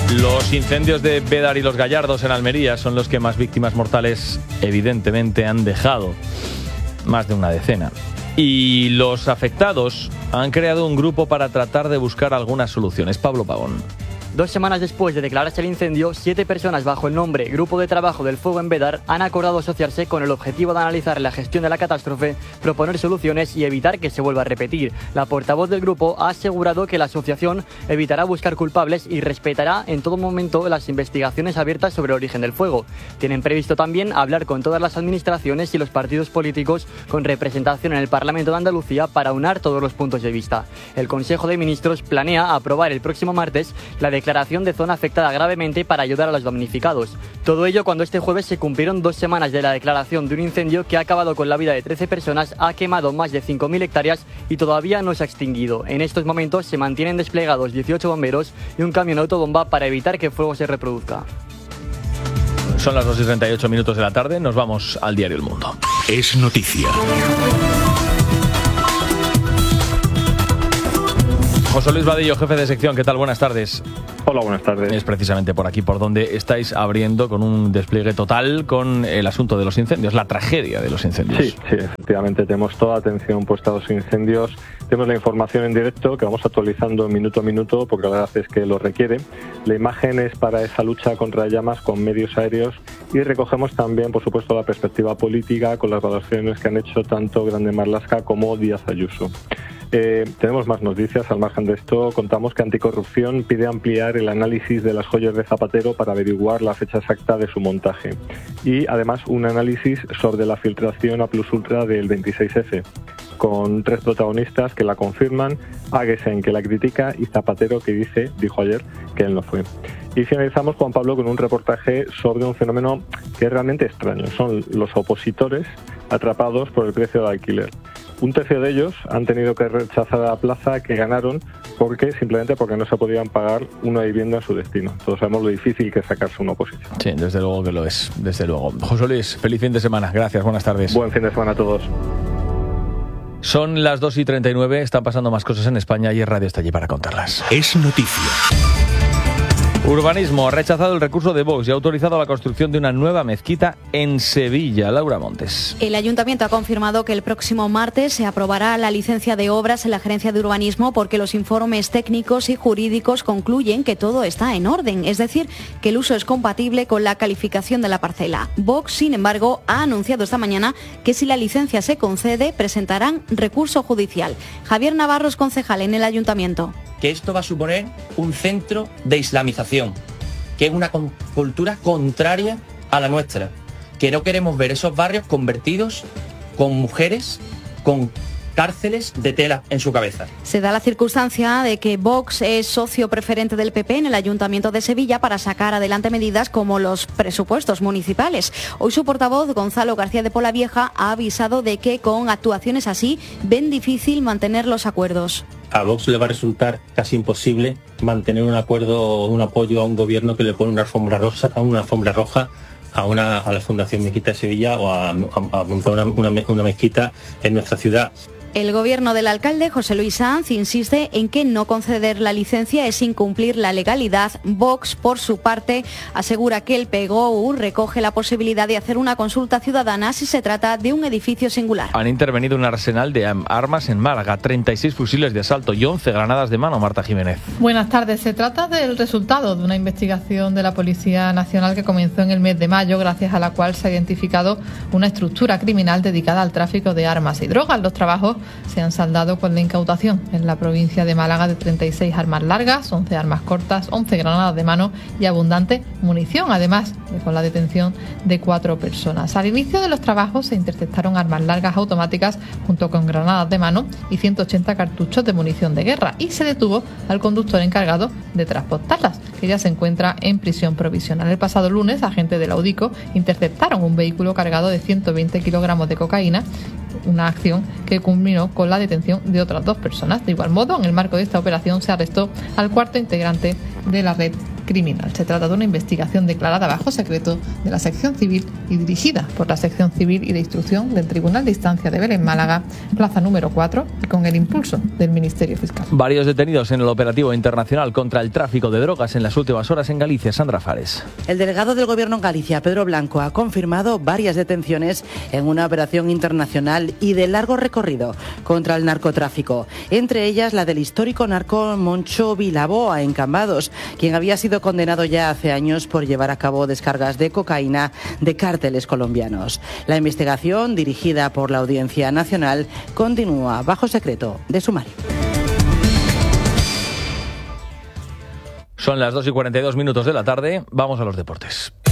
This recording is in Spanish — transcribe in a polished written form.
Los incendios de Bédar y Los Gallardos en Almería son los que más víctimas mortales evidentemente han dejado, más de una decena. Y los afectados han creado un grupo para tratar de buscar algunas soluciones. Pablo Pagón. 2 semanas después de declararse el incendio, 7 personas bajo el nombre Grupo de Trabajo del Fuego en Bédar han acordado asociarse con el objetivo de analizar la gestión de la catástrofe, proponer soluciones y evitar que se vuelva a repetir. La portavoz del grupo ha asegurado que la asociación evitará buscar culpables y respetará en todo momento las investigaciones abiertas sobre el origen del fuego. Tienen previsto también hablar con todas las administraciones y los partidos políticos con representación en el Parlamento de Andalucía para unar todos los puntos de vista. El Consejo de Ministros planea aprobar el próximo martes la declaración de zona afectada gravemente para ayudar a los damnificados. Todo ello cuando este jueves se cumplieron 2 semanas de la declaración de un incendio que ha acabado con la vida de 13 personas, ha quemado más de 5.000 hectáreas y todavía no se ha extinguido. En estos momentos se mantienen desplegados 18 bomberos y un camión autobomba para evitar que el fuego se reproduzca. Son las 2:38 de la tarde, nos vamos al diario El Mundo. Es noticia. José Luis Vadillo, jefe de sección, ¿qué tal? Buenas tardes. Hola, buenas tardes. Es precisamente por aquí por donde estáis abriendo con un despliegue total con el asunto de los incendios, la tragedia de los incendios. Sí, efectivamente, tenemos toda atención puesta a los incendios. Tenemos la información en directo que vamos actualizando minuto a minuto porque la verdad es que lo requiere. La imagen es para esa lucha contra llamas con medios aéreos y recogemos también, por supuesto, la perspectiva política con las valoraciones que han hecho tanto Grande Marlaska como Díaz Ayuso. Tenemos más noticias. Al margen de esto, contamos que Anticorrupción pide ampliar el análisis de las joyas de Zapatero para averiguar la fecha exacta de su montaje. Y además un análisis sobre la filtración a plus ultra del 26F, con 3 protagonistas que la confirman, Aguesen que la critica y Zapatero que dijo ayer que él no fue. Y finalizamos, Juan Pablo, con un reportaje sobre un fenómeno que es realmente extraño. Son los opositores atrapados por el precio del alquiler. Un tercio de ellos han tenido que rechazar la plaza que ganaron simplemente porque no se podían pagar una vivienda en su destino. Todos sabemos lo difícil que es sacarse una oposición. Sí, desde luego que lo es, desde luego. José Luis, feliz fin de semana. Gracias, buenas tardes. Buen fin de semana a todos. Son las 2:39, están pasando más cosas en España y el radio está allí para contarlas. Es noticia. Urbanismo ha rechazado el recurso de Vox y ha autorizado la construcción de una nueva mezquita en Sevilla. Laura Montes. El Ayuntamiento ha confirmado que el próximo martes se aprobará la licencia de obras en la Gerencia de Urbanismo porque los informes técnicos y jurídicos concluyen que todo está en orden, es decir, que el uso es compatible con la calificación de la parcela. Vox, sin embargo, ha anunciado esta mañana que si la licencia se concede, presentarán recurso judicial. Javier Navarro es concejal en el Ayuntamiento. Que esto va a suponer un centro de islamización, que es una cultura contraria a la nuestra, que no queremos ver esos barrios convertidos con mujeres, con cárceles de tela en su cabeza. Se da la circunstancia de que Vox es socio preferente del PP en el Ayuntamiento de Sevilla para sacar adelante medidas como los presupuestos municipales. Hoy su portavoz, Gonzalo García de Polavieja, ha avisado de que con actuaciones así ven difícil mantener los acuerdos. A Vox le va a resultar casi imposible mantener un acuerdo, un apoyo a un gobierno que le pone una alfombra roja a la Fundación Mezquita de Sevilla o a una mezquita en nuestra ciudad. El gobierno del alcalde, José Luis Sanz, insiste en que no conceder la licencia es incumplir la legalidad. Vox, por su parte, asegura que el PGOU recoge la posibilidad de hacer una consulta ciudadana si se trata de un edificio singular. Han intervenido un arsenal de armas en Málaga, 36 fusiles de asalto y 11 granadas de mano. Marta Jiménez. Buenas tardes. Se trata del resultado de una investigación de la Policía Nacional que comenzó en el mes de mayo, gracias a la cual se ha identificado una estructura criminal dedicada al tráfico de armas y drogas. Los trabajos se han saldado con la incautación en la provincia de Málaga de 36 armas largas, 11 armas cortas, 11 granadas de mano y abundante munición, además de con la detención de 4 personas. Al inicio de los trabajos se interceptaron armas largas automáticas junto con granadas de mano y 180 cartuchos de munición de guerra y se detuvo al conductor encargado de transportarlas, que ya se encuentra en prisión provisional. El pasado lunes, agentes de la UDICO interceptaron un vehículo cargado de 120 kilogramos de cocaína, una acción que culminó con la detención de otras 2 personas. De igual modo, en el marco de esta operación se arrestó al 4º integrante de la red criminal. Se trata de una investigación declarada bajo secreto de la sección civil y dirigida por la sección civil y de instrucción del Tribunal de Instancia de Vélez Málaga, plaza número 4, y con el impulso del Ministerio Fiscal. Varios detenidos en el operativo internacional contra el tráfico de drogas en las últimas horas en Galicia. Sandra Fares. El delegado del Gobierno en Galicia, Pedro Blanco, ha confirmado varias detenciones en una operación internacional y de largo recorrido contra el narcotráfico. Entre ellas la del histórico narco Moncho Vilaboa en Cambados, quien había sido condenado ya hace años por llevar a cabo descargas de cocaína de cárteles colombianos. La investigación, dirigida por la Audiencia Nacional, continúa bajo secreto de sumario. Son las 2:42 de la tarde. Vamos a los deportes.